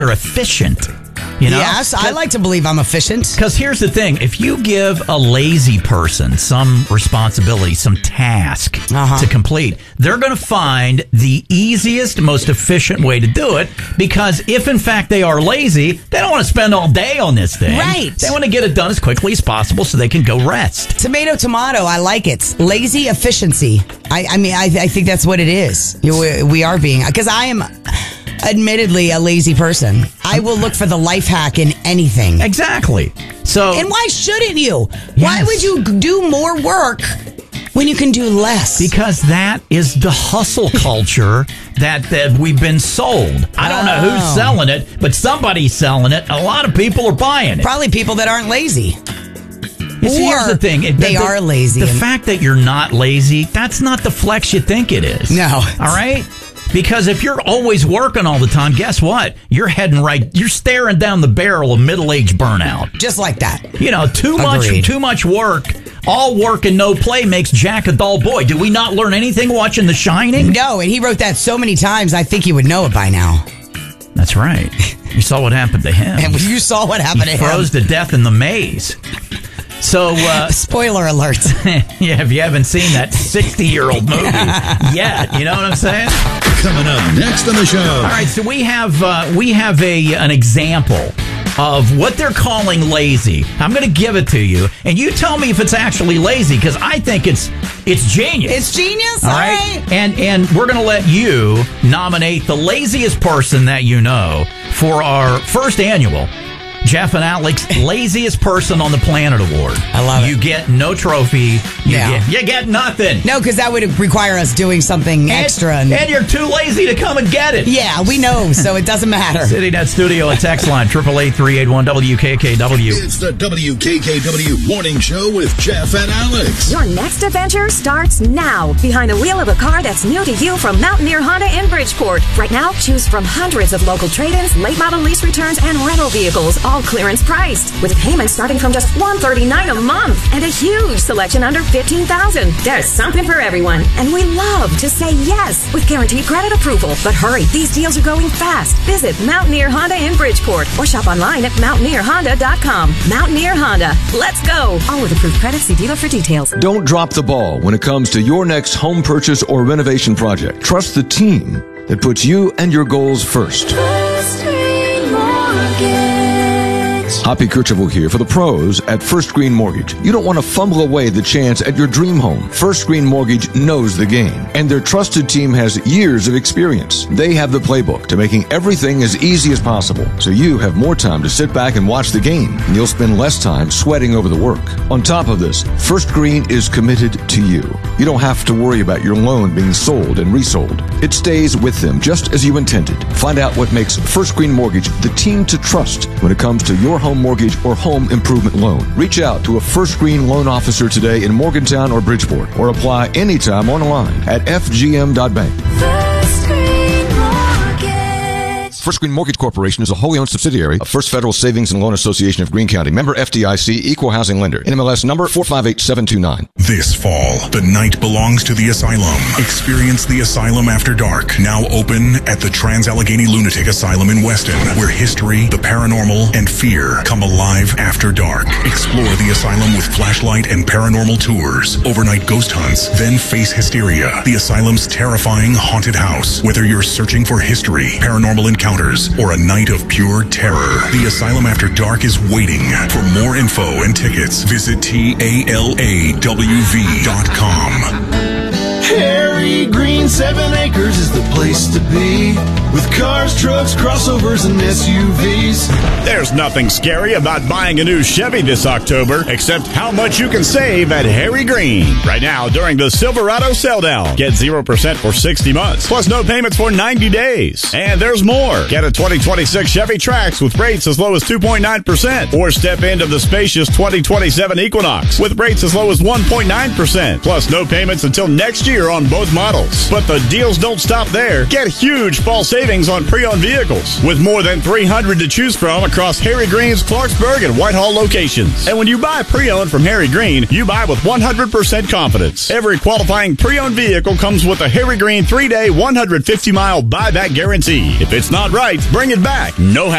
are efficient. You know? Yes, I like to believe I'm efficient. Because here's the thing. If you give a lazy person some responsibility, some task to complete, they're going to find the easiest, most efficient way to do it. Because if, in fact, they are lazy, they don't want to spend all day on this thing. Right. They want to get it done as quickly as possible so they can go rest. Tomato, I like it. Lazy efficiency. I think that's what it is. We are being... Because I am... admittedly a lazy person. I will look for the life hack in anything. Exactly. So, and why shouldn't you? Yes. Why would you do more work when you can do less? Because that is the hustle culture that we've been sold. I don't know who's selling it, but somebody's selling it. A lot of people are buying it. Probably people that aren't lazy. Here's the thing. They are lazy. The fact that you're not lazy, that's not the flex you think it is. No. All right? Because if you're always working all the time, guess what? You're staring down the barrel of middle-age burnout. Just like that. You know, too much work. All work and no play makes Jack a dull boy. Do we not learn anything watching The Shining? No, and he wrote that so many times, I think he would know it by now. That's right. You saw what happened to him. And you saw what happened to him. He froze to death in the maze. So, spoiler alert. Yeah, if you haven't seen that 60-year-old movie yet, you know what I'm saying? Coming up next on the show. All right, so we have an example of what they're calling lazy. I'm going to give it to you, and you tell me if it's actually lazy, because I think it's genius. It's genius? All right? And we're going to let you nominate the laziest person that you know for our first annual Jeff and Alex Laziest Person on the Planet Award. I love it. You get no trophy. You get nothing. No, because that would require us doing something extra. And you're too lazy to come and get it. Yeah, we know, so it doesn't matter. CityNet Studio and text line 888-381-WKKW. It's the WKKW Morning Show with Jeff and Alex. Your next adventure starts now. Behind the wheel of a car that's new to you from Mountaineer Honda in Bridgeport. Right now, choose from hundreds of local trade-ins, late model lease returns, and rental vehicles, all clearance priced, with payments starting from just $139 a month and a huge selection under $15,000. There's something for everyone, and we love to say yes with guaranteed credit approval. But hurry, these deals are going fast. Visit Mountaineer Honda in Bridgeport or shop online at mountaineerhonda.com. Mountaineer Honda, let's go. All with approved credit. See dealer for details. Don't drop the ball when it comes to your next home purchase or renovation project. Trust the team that puts you and your goals first. Hoppy Kercheval here for the pros at First Green Mortgage. You don't want to fumble away the chance at your dream home. First Green Mortgage knows the game, and their trusted team has years of experience. They have the playbook to making everything as easy as possible, so you have more time to sit back and watch the game, and you'll spend less time sweating over the work. On top of this, First Green is committed to you. You don't have to worry about your loan being sold and resold. It stays with them just as you intended. Find out what makes First Green Mortgage the team to trust when it comes to your home mortgage or home improvement loan. Reach out to a First Green loan officer today in Morgantown or Bridgeport, or apply anytime online at fgm.bank. First Green Mortgage. First Green Mortgage Corporation is a wholly owned subsidiary of First Federal Savings and Loan Association of Greene County. Member FDIC, Equal Housing Lender. NMLS number 458729. This fall, the night belongs to the Asylum. Experience the Asylum After Dark, now open at the Trans-Allegheny Lunatic Asylum in Weston, where history, the paranormal, and fear come alive after dark. Explore the asylum with flashlight and paranormal tours, overnight ghost hunts, then face hysteria, the asylum's terrifying haunted house. Whether you're searching for history, paranormal encounters, or a night of pure terror, the Asylum After Dark is waiting. For more info and tickets, visit TALAWV.com. Harry Green 7 Acres is the place to be, with cars, trucks, crossovers, and SUVs. There's nothing scary about buying a new Chevy this October, except how much you can save at Harry Green. Right now, during the Silverado Sell Down, get 0% for 60 months, plus no payments for 90 days. And there's more. Get a 2026 Chevy Trax with rates as low as 2.9%, or step into the spacious 2027 Equinox with rates as low as 1.9%, plus no payments until next year on both models. But But the deals don't stop there. Get huge fall savings on pre-owned vehicles with more than 300 to choose from across Harry Green's Clarksburg and Whitehall locations. And when you buy pre-owned from Harry Green, you buy with 100% confidence. Every qualifying pre-owned vehicle comes with a Harry Green 3-day, 150-mile buyback guarantee. If it's not right, bring it back. No